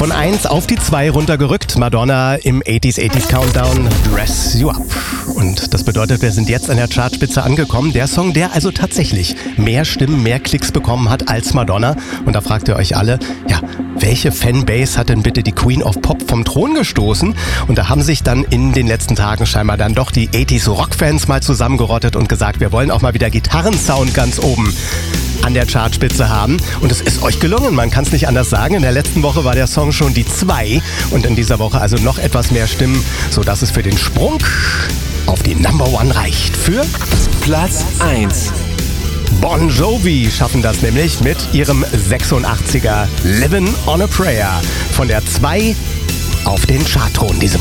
Von 1 auf die 2 runtergerückt. Madonna im 80s Countdown, Dress You Up. Und das bedeutet, wir sind jetzt an der Chartspitze angekommen. Der Song, der also tatsächlich mehr Stimmen, mehr Klicks bekommen hat als Madonna. Und da fragt ihr euch alle, ja, welche Fanbase hat denn bitte die Queen of Pop vom Thron gestoßen? Und da haben sich dann in den letzten Tagen scheinbar dann doch die 80s Rockfans mal zusammengerottet und gesagt, wir wollen auch mal wieder Gitarrensound ganz oben an der Chartspitze haben. Und es ist euch gelungen, man kann es nicht anders sagen. In der letzten Woche war der Song schon die 2 und in dieser Woche also noch etwas mehr Stimmen, sodass es für den Sprung auf die Number One reicht. Für Platz 1. Bon Jovi schaffen das nämlich mit ihrem 86er Livin' on a Prayer von der 2 auf den Chartthron diese Woche.